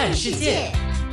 看世界。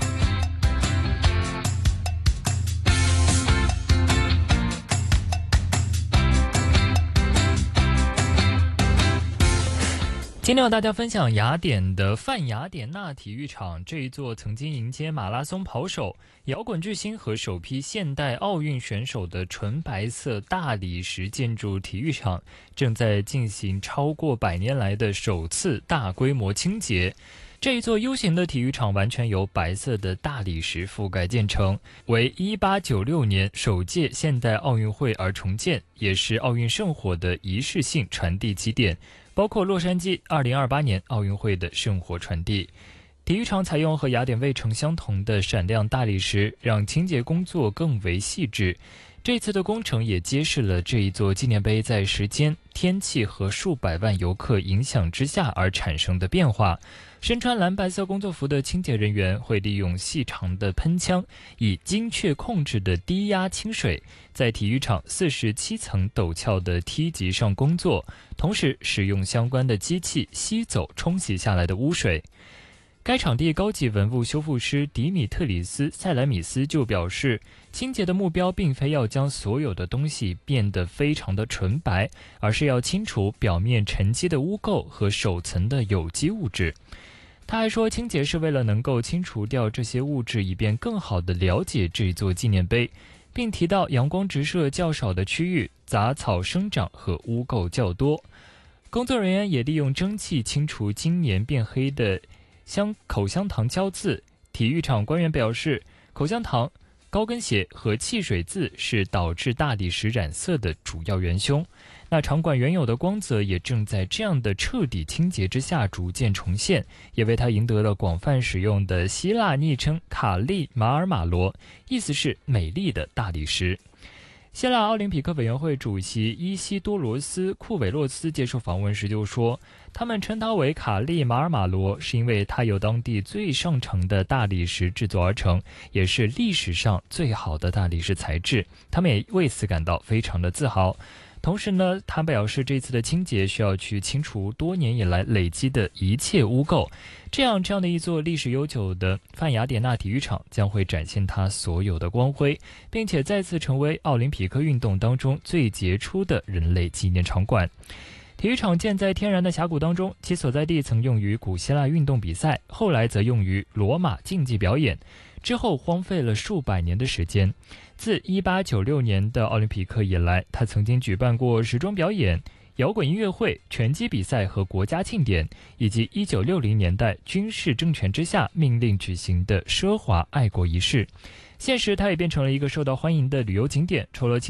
今天和大家分享雅典的泛雅典娜体育场，这一座曾经迎接马拉松跑手、摇滚巨星和首批现代奥运选手的纯白色大理石建筑体育场，正在进行超过100年来的首次大规模清洁。这一座 U 型的体育场完全由白色的大理石覆盖建成，为1896年首届现代奥运会而重建，也是奥运圣火的仪式性传递起点，包括洛杉矶2028年奥运会的圣火传递。体育场采用和雅典卫城相同的闪亮大理石，让清洁工作更为细致。这次的工程也揭示了这一座纪念碑在时间、天气和数百万游客影响之下而产生的变化。身穿蓝白色工作服的清洁人员会利用细长的喷枪，以精确控制的低压清水，在体育场47层陡峭的梯级上工作，同时使用相关的机器吸走冲洗下来的污水。该场地高级文物修复师迪米特里斯·塞莱米斯就表示，清洁的目标并非要将所有的东西变得非常的纯白，而是要清除表面沉积的污垢和首层的有机物质。他还说，清洁是为了能够清除掉这些物质，以便更好地了解这座纪念碑，并提到阳光直射较少的区域，杂草生长和污垢较多。工作人员也利用蒸汽清除今年变黑的口香糖胶渍。体育场官员表示，口香糖、高跟鞋和汽水渍是导致大理石染色的主要元凶。那场馆原有的光泽也正在这样的彻底清洁之下逐渐重现，也为它赢得了广泛使用的希腊昵称卡利马尔马罗，意思是美丽的大理石。希腊奥林匹克委员会主席伊西多罗斯·库韦洛斯接受访问时就说，他们称它为卡利马尔马罗，是因为它由当地最上乘的大理石制作而成，也是历史上最好的大理石材质。他们也为此感到非常的自豪。同时呢，他表示这次的清洁需要去清除多年以来累积的一切污垢，这样的一座历史悠久的泛雅典娜体育场将会展现它所有的光辉，并且再次成为奥林匹克运动当中最杰出的人类纪念场馆。体育场建在天然的峡谷当中，其所在地曾用于古希腊运动比赛，后来则用于罗马竞技表演，之后荒废了数百年的时间。自1896年的奥林匹克以来，他曾经举办过时装表演、摇滚音乐会、拳击比赛和国家庆典，以及1960年代军事政权之下命令举行的奢华爱国仪式。现时它也变成了一个受到欢迎的旅游景点，除了